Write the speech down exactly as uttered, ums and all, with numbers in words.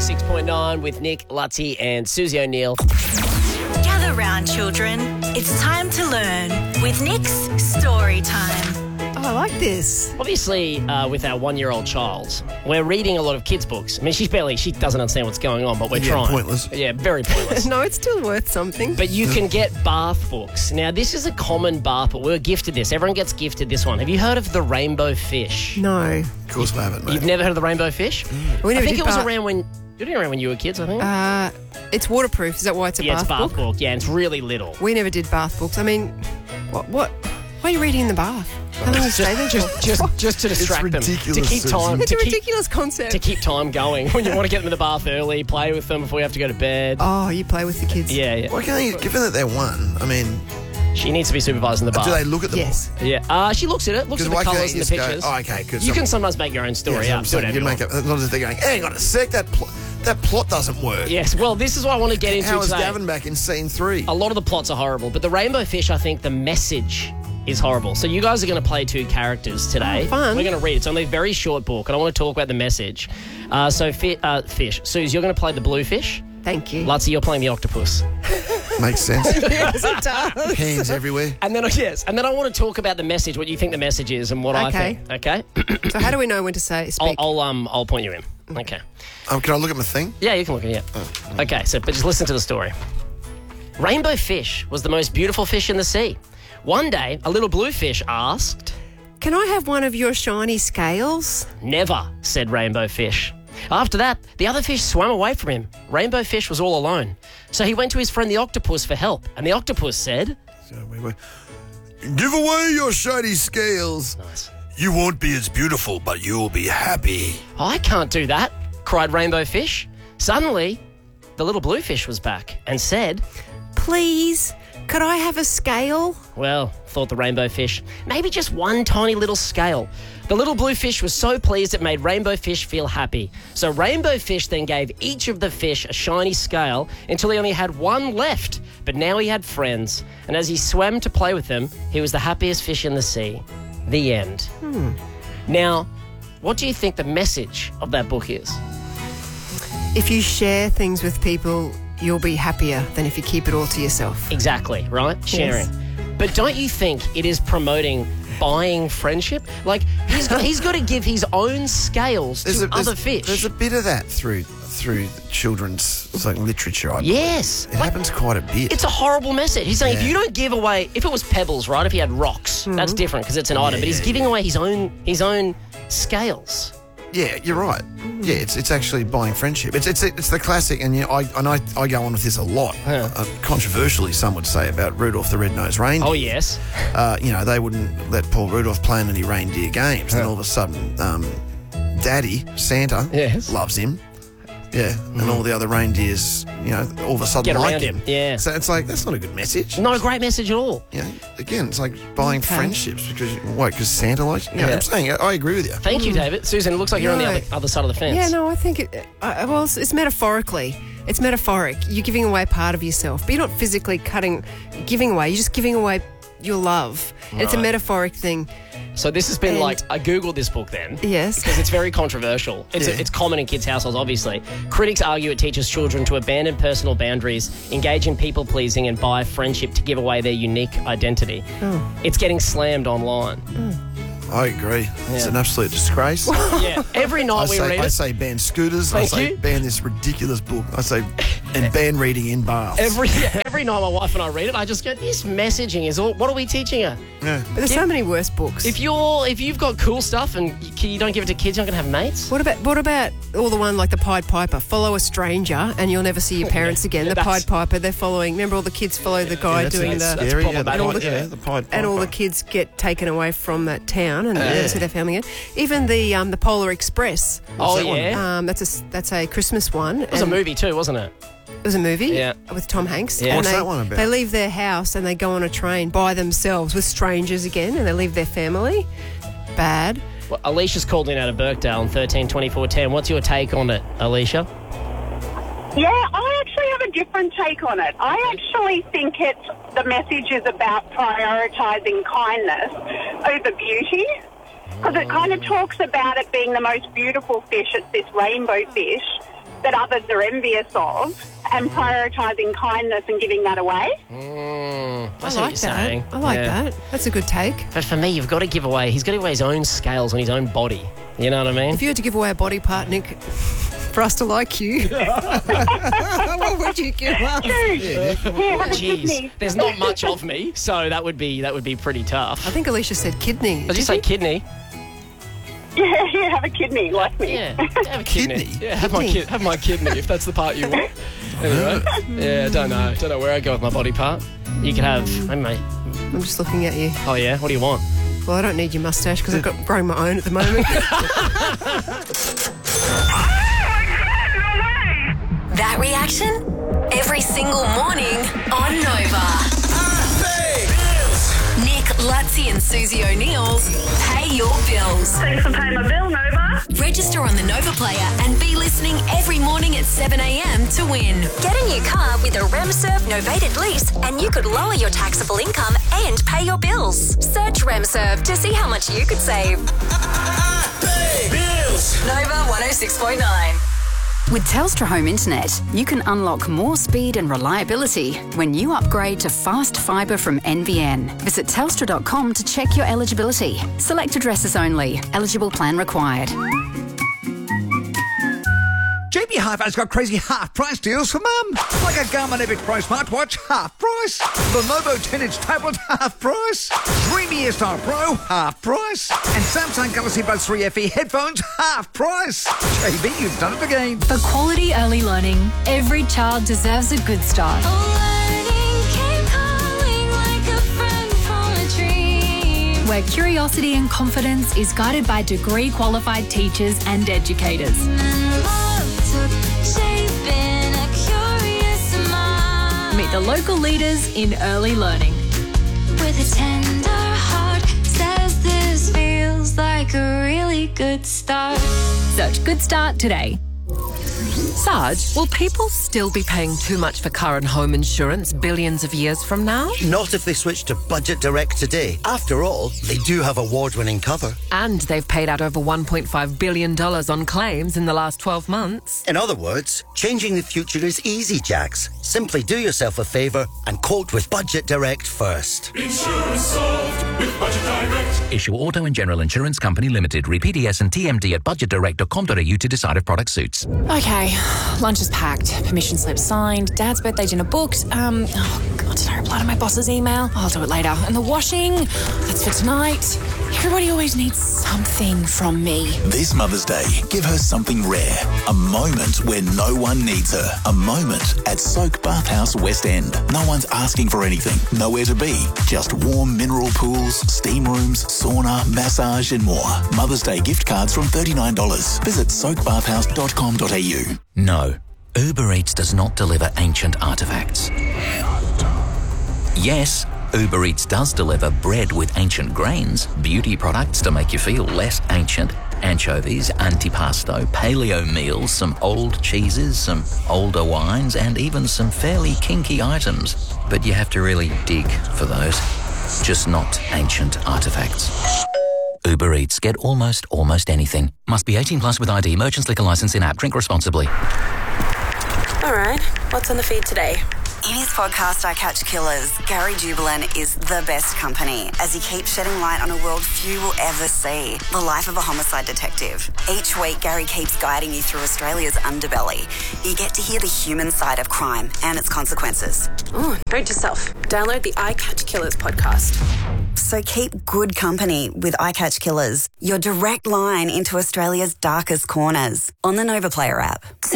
six point nine with Nick, Lutzi and Susie O'Neill. Gather round, children. It's time to learn with Nick's Story Time. Oh, I like this. Obviously, uh, with our one-year-old child, we're reading a lot of kids' books. I mean, she's barely, she doesn't understand what's going on, but we're Yeah, trying. pointless. Yeah, very pointless. No, it's still worth something. But you can get bath books. Now, this is a common bath book. We were gifted this. Everyone gets gifted this one. Have you heard of the Rainbow Fish? No. Of course I haven't, mate. You've never heard of the Rainbow Fish? We I never think did it was bath- around when, you didn't around when you were kids, I think. Uh, it's waterproof. Is that why it's a yeah, bath it's a bath book? book. Yeah, and it's really little. We never did bath books. I mean, what? What? Why are you reading in the bath? How long do you stay there for? Just, just, just to distract them, ridiculous, to keep Susan. time, It's to a keep, ridiculous concept. to keep time going. When you want to get them in the bath early, play with them before you have to go to bed. Oh, you play with the kids. Yeah, yeah. Why can't you, given that they're one, I mean, She needs to be supervised in the bath. do they look at the Yes. Yeah. Uh, she looks at it, looks Because at the why can't colours you and the just pictures. go, oh, okay, good. You can sometimes make your own story yeah, up. so Do I'm saying, whatever you you make want. up, as long as they're going, hang on a sec, that, pl- that plot doesn't work. Yes, well, this is what I want to get into How is today. Gavin back in scene three? A lot of the plots are horrible, but the Rainbow Fish, I think the message is horrible. So you guys are going to play two characters today. Oh, fun. We're going to read. It's only a very short book, and I want to talk about the message. Uh, so, fi- uh, Fish. Suze, you're going to play the blue fish. Thank you. Lutzi, you're playing the octopus. Makes sense. Yes, it does. Hands everywhere. And then, yes, and then I want to talk about the message, what you think the message is, and what I Okay. think. Okay? So how do we know when to say I'll, speak? I'll um I'll point you in. Okay. Um, can I look at my thing? Yeah, you can look at it. Yeah. Okay, so but just listen to the story. Rainbow Fish was the most beautiful fish in the sea. One day, a little blue fish asked, Can I have one of your shiny scales? "Never," said Rainbow Fish. After that, the other fish swam away from him. Rainbow Fish was all alone. So he went to his friend the octopus for help, and the octopus said, So we were, give away your shiny scales. Nice. You won't be as beautiful, but you'll be happy. "I can't do that," cried Rainbow Fish. Suddenly, the little blue fish was back and said, Please, could I have a scale? "Well," thought the Rainbow Fish, "maybe just one tiny little scale." The little blue fish was so pleased it made Rainbow Fish feel happy. So Rainbow Fish then gave each of the fish a shiny scale until he only had one left. But now he had friends, and as he swam to play with them, he was the happiest fish in the sea. The end. Now, what do you think the message of that book is? If you share things with people, you'll be happier than if you keep it all to yourself. Exactly, right? Sharing. But don't you think it is promoting buying friendship? Like, he's got, he's got to give his own scales to there's, other fish. There's a bit of that through through children's like literature. I believe. Yes. It Like, happens quite a bit. it's a horrible message. He's saying if Yeah. you don't give away, if it was pebbles, right? If he had rocks, that's different because it's an item. But he's yeah, giving away his own his own scales. Yeah, you're right. Yeah, it's it's actually buying friendship. It's it's it's the classic, and you know, I and I, I go on with this a lot. Yeah. Uh, controversially, some would say about Rudolph the Red-Nosed Reindeer. Oh yes. Uh, you know, they wouldn't let Paul Rudolph play in any reindeer games. Then all of a sudden, um, Daddy Santa Yes. loves him. Yeah, and all the other reindeers, you know, all of a sudden Get like around him. him, yeah. So it's like that's not a good message. Not a great message at all. You know, again, it's like buying Okay. friendships because what? Because Santa likes. You know, Yeah. I'm saying I, I agree with you. Thank you, David. Susan, it looks like you're on the No. other, other side of the fence. Yeah, no, I think it. Uh, well, it's, it's metaphorically. It's metaphoric. You're giving away part of yourself, but you're not physically cutting, giving away. You're just giving away your love. And It's a Right. metaphoric thing. So this has been And- like, I Googled this book then. Yes. Because it's very controversial. It's, Yeah. it's common in kids' households, obviously. Critics argue it teaches children to abandon personal boundaries, engage in people-pleasing, and buy friendship to give away their unique identity. Oh. It's getting slammed online. I agree. It's Yeah. an absolute disgrace. Yeah. Every I night we say, read I it. say ban scooters. Thank I say you. ban this ridiculous book. I say and ban reading in baths. Every every night my wife and I read it, I just go, this messaging is all, what are we teaching her? yeah. But there's Yeah. so many worse books. If you're if you've got cool stuff and you, you don't give it to kids, you're not going to have mates. What about what about all the one like the Pied Piper? Follow a stranger and you'll never see your parents again. The That's- Pied Piper, they're following. Remember all the kids follow the guy that's, doing that's the scary. That's yeah, the problematic. Pied- yeah, the Pied and all the Piper. kids get taken away from that town and Yeah. never see their family again. Even the um, the Polar Express. Oh, that one? yeah. Um, that's a that's a Christmas one. It was a movie too, wasn't it? It was a movie Yeah. with Tom Hanks. Yeah. And What's they, that one about? They leave their house and they go on a train by themselves with strangers again, and they leave their family. Bad. Well, Alicia's called in out of Birkdale on thirteen twenty-four ten. What's your take on it, Alicia? Yeah, I actually have a different take on it. I actually think it's the message is about prioritising kindness over beauty, because it kind of talks about it being the most beautiful fish. It's this rainbow fish, that others are envious of and prioritising kindness and giving that away. Mm, I that's what like you're that. saying. I like Yeah. that. That's a good take. But for me, you've got to give away, he's got to give away his own scales on his own body. You know what I mean? If you had to give away a body part, Nick, for us to like you, what would you give us? Yeah, have a Jeez, kidney. there's not much of me, so that would be that would be pretty tough. I think Alicia said kidney. Did you say kidney? Yeah, yeah, have a kidney like me. Yeah, have a kidney. Kidney? Yeah, have my Kidney. kid, have my kidney if that's the part you want. Anyway, yeah, don't know, don't know where I go with my body part. You could have, I mean, I'm just looking at you. oh yeah, what do you want? Well, I don't need your mustache because I've got growing my own at the moment. That reaction? Every single morning on Nova. Nick, Lutzi and Susie O'Neill's Pay Your Bills. Thanks for paying my bill, Nova. Register on the Nova Player and be listening every morning at seven a.m. to win. Get a new car with a RemServ novated lease and you could lower your taxable income and pay your bills. Search RemServ to see how much you could save. Nova one oh six point nine. With Telstra Home Internet, you can unlock more speed and reliability when you upgrade to fast fibre from N B N. Visit telstra dot com to check your eligibility. Select addresses only. Eligible plan required. J B Hi-Fi's got crazy half-price deals for mum. Like a Garmin Epic Pro smartwatch, half price. Lenovo ten-inch tablet, half price. Dreamy AirStyle Pro, half price. And Samsung Galaxy Buds three F E headphones, half price. J B, you've done it again. For quality early learning, every child deserves a good start. Where curiosity and confidence is guided by degree-qualified teachers and educators. Meet the local leaders in early learning. With a tender heart, says this feels like a really good start. Search Good Start today. Sarge, will people still be paying too much for car and home insurance billions of years from now? Not if they switch to Budget Direct today. After all, they do have award-winning cover. And they've paid out over one point five billion dollars on claims in the last twelve months. In other words, changing the future is easy, Jax. Simply do yourself a favour and quote with Budget Direct first. Insurance solved with Budget Direct. Issue Auto and General Insurance Company Limited. Read P D S and T M D at budget direct dot com dot a u to decide if product suits. Okay, lunch is packed, permission slip signed, Dad's birthday dinner booked. Um, oh God, did I reply to my boss's email? I'll do it later. And the washing, that's for tonight. Everybody always needs something from me. This Mother's Day, give her something rare. A moment where no one needs her. A moment at Soak Bathhouse West End. No one's asking for anything. Nowhere to be. Just warm mineral pools, steam rooms, sauna, massage and more. Mother's Day gift cards from thirty-nine dollars. Visit soak bathhouse dot com dot a u. No, Uber Eats does not deliver ancient artifacts. Yes, Uber Eats does deliver bread with ancient grains, beauty products to make you feel less ancient, anchovies, antipasto, paleo meals, some old cheeses, some older wines, and even some fairly kinky items. But you have to really dig for those. Just not ancient artifacts. Uber Eats. Get almost, almost anything. Must be eighteen plus with I D. Merchants Liquor License in app. Drink responsibly. All right, what's on the feed today? In his podcast, I Catch Killers, Gary Jubilan is the best company as he keeps shedding light on a world few will ever see, the life of a homicide detective. Each week, Gary keeps guiding you through Australia's underbelly. You get to hear the human side of crime and its consequences. Oh, note to self, download the I Catch Killers podcast. So keep good company with I Catch Killers, your direct line into Australia's darkest corners on the Nova Player app.